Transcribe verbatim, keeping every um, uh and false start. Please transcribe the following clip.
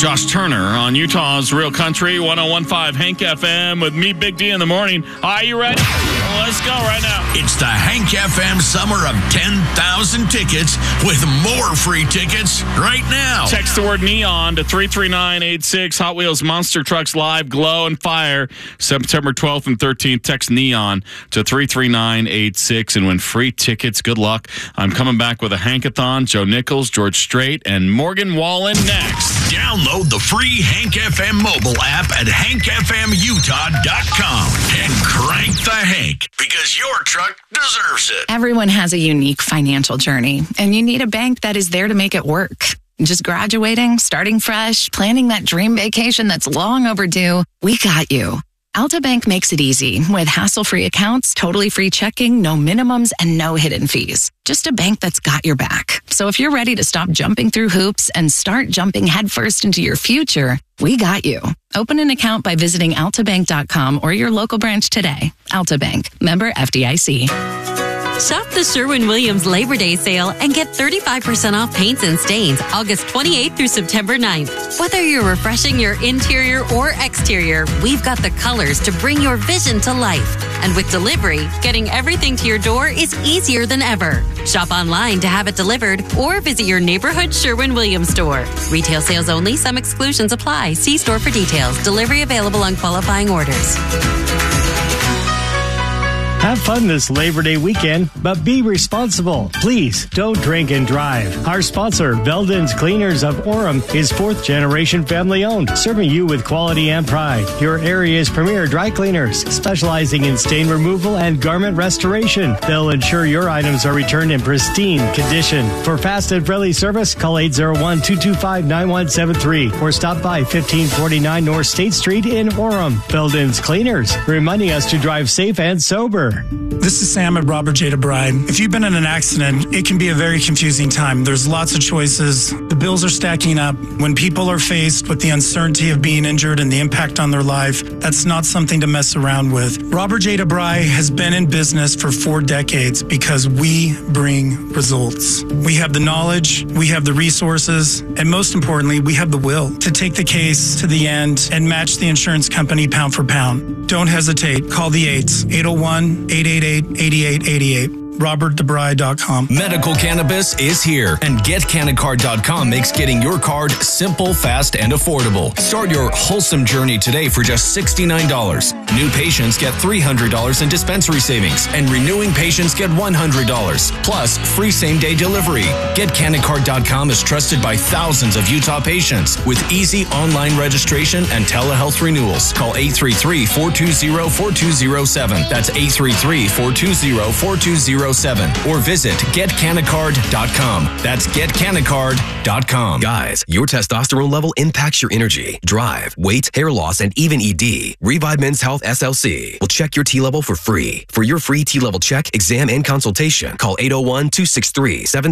Josh Turner on Utah's Real Country, one oh one point five Hank F M with me, Big D, in the morning. Are you ready? Well, let's go right now. It's the Hank F M Summer of ten thousand tickets with more free tickets right now. Text the word neon to three three nine eight six. Hot Wheels Monster Trucks Live Glow and Fire, September twelfth and thirteenth. Text neon to three three nine eight six and win free tickets. Good luck. I'm coming back with a Hankathon. Joe Nichols, George Strait, and Morgan Wallen next. Download the free Hank F M mobile app at hank f m utah dot com and crank the Hank, because your truck deserves it. Everyone has a unique financial journey, and you need a bank that is there to make it work. Just graduating, starting fresh, planning that dream vacation that's long overdue, we got you. Alta Bank makes it easy with hassle-free accounts, totally free checking, no minimums, and no hidden fees. Just a bank that's got your back. So if you're ready to stop jumping through hoops and start jumping headfirst into your future, we got you. Open an account by visiting alta bank dot com or your local branch today. Alta Bank, member F D I C. Shop the Sherwin-Williams Labor Day sale and get thirty-five percent off paints and stains August twenty-eighth through September ninth. Whether you're refreshing your interior or exterior, we've got the colors to bring your vision to life. And with delivery, getting everything to your door is easier than ever. Shop online to have it delivered or visit your neighborhood Sherwin-Williams store. Retail sales only. Some exclusions apply. See store for details. Delivery available on qualifying orders. Have fun this Labor Day weekend, but be responsible. Please don't drink and drive. Our sponsor, Veldon's Cleaners of Orem, is fourth generation family owned, serving you with quality and pride. Your area's premier dry cleaners, specializing in stain removal and garment restoration. They'll ensure your items are returned in pristine condition. For fast and friendly service, call eight zero one, two two five, nine one seven three or stop by fifteen forty-nine North State Street in Orem. Veldon's Cleaners, reminding us to drive safe and sober. This is Sam at Robert J. DeBry. If you've been in an accident, it can be a very confusing time. There's lots of choices. The bills are stacking up. When people are faced with the uncertainty of being injured and the impact on their life, that's not something to mess around with. Robert J. DeBry has been in business for four decades because we bring results. We have the knowledge, we have the resources, and most importantly, we have the will to take the case to the end and match the insurance company pound for pound. Don't hesitate. Call the eights, eight oh one, eight eight eight, eight eight eight eight. robert debry dot com. Medical cannabis is here, and get canacard dot com makes getting your card simple, fast, and affordable. Start your wholesome journey today for just sixty-nine dollars. New patients get three hundred dollars in dispensary savings, and renewing patients get one hundred dollars, plus free same-day delivery. Get canacard dot com is trusted by thousands of Utah patients with easy online registration and telehealth renewals. Call eight three three, four two zero, four two zero seven. That's eight three three, four two zero, four two zero seven. Or visit get canacard dot com. That's get canacard dot com. Guys, your testosterone level impacts your energy, drive, weight, hair loss, and even E D. Revive Men's Health S L C will check your T level for free. For your free T level check, exam, and consultation, call eight oh one, two six three, seven